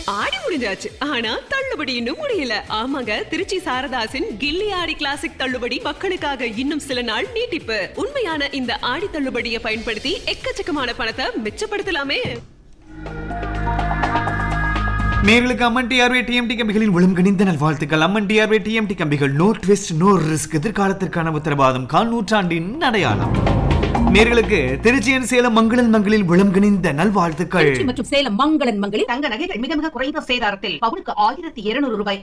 ஆடி முடிஞ்சாச்சு, ஆனா தள்ளுபடி இன்னும் முடியல. ஆமாங்க, திருச்சி சாரதாசின் கில்லி ஆடி கிளாசிக் தள்ளுபடி மக்களுக்காக இன்னும் சில நாள் நீட்டிப்பு. உண்மையான இந்த ஆடி தள்ளுபடியை பயன்படுத்தி எக்கச்சக்கமான பணத்தை மிச்சப்படுத்தலாமே. நேர்களுக்கு அம்மன் டிஆர்வே டிஎம்டி கம்பிகளின் ஒழுங்கணிந்த நல்வாழ்த்துக்கள். அம்மன் டிஆர்வே டிஎம்டி கம்பிகள் நோ ட்விஸ்ட் நோ ரிஸ்க், எதிர்காலத்திற்கான உத்தரவாதம், கால் நூற்றாண்டின் அடையாளம். நேர்களுக்கு திருச்சியின் சேலம் மங்களன் மங்களில் ஒழுங்கணிந்த நல்வாழ்த்துக்கள். மற்றும் சேலம் மங்களன் மங்களில் தங்க நகைகள் மிக மிக குறைந்த சேதாரத்தில் பவுனுக்கு 1200 ரூபாய்